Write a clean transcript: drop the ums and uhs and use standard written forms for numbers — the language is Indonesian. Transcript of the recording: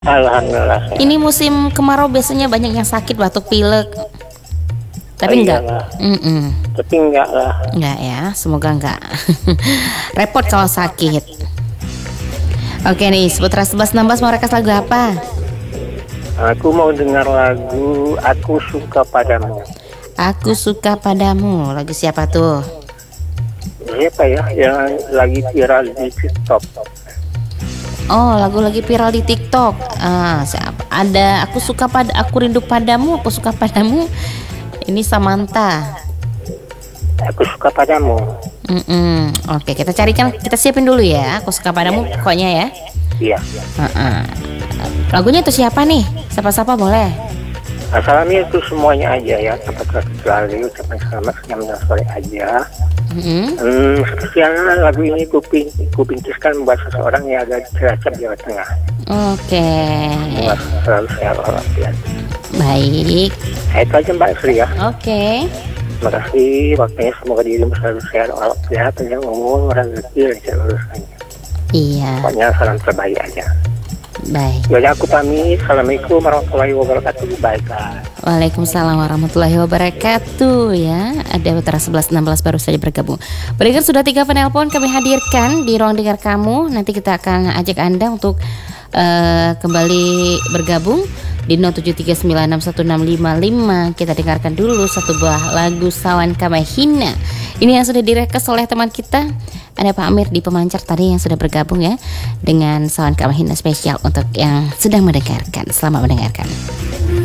Alhamdulillah sehat. Ini musim kemarau biasanya banyak yang sakit batuk pilek. Tapi enggak. Iyalah. Mm-mm. Tapi enggak lah. Enggak ya, semoga enggak. Repot kalau sakit. Oke nih, Putra 1116 mau rekas lagu apa? Aku mau dengar lagu Aku Suka Padamu. Aku Suka Padamu. Lagu siapa tuh? Siapa ya yang lagi viral di TikTok? Oh, lagu lagi viral di TikTok. Siapa? Ada Aku Rindu Padamu, Aku Suka Padamu. Ini Samantha. Aku Suka Padamu. Oke, kita carikan, kita siapin dulu ya. Aku Suka Padamu pokoknya ya. Iya. Lagunya itu siapa nih? Siapa-siapa boleh. Asalnya itu semuanya aja ya. Tempat selalu ucapan selamat jam sore aja. Spesialnya lagu ini kupintiskan buat seseorang yang ada di Cilacap, Jawa Tengah. Oke. Selalu sehat walafiat. Baik. Nah, itu aja Mbak Sri ya. Oke. Terima kasih waktunya, semoga dirimu selalu sehat walafiat, panjang umur, rezeki, dan urusannya. Iya. Pokoknya salam terbaik aja. Baik. Jadi aku pamit. Assalamualaikum warahmatullahi wabarakatuh. Baiklah. Waalaikumsalam warahmatullahi wabarakatuh ya. Ada Putra 1116 baru saja bergabung. Berikut sudah 3 penelpon kami hadirkan di ruang dengar kamu. Nanti kita akan ajak Anda untuk kembali bergabung di 0739616555. Kita dengarkan dulu satu buah lagu Sawan Kamahina. Ini yang sudah direkes oleh teman kita. Ada Pak Amir di pemancar tadi yang sudah bergabung ya dengan Sawan Kamahina spesial untuk yang sedang mendengarkan. Selamat mendengarkan.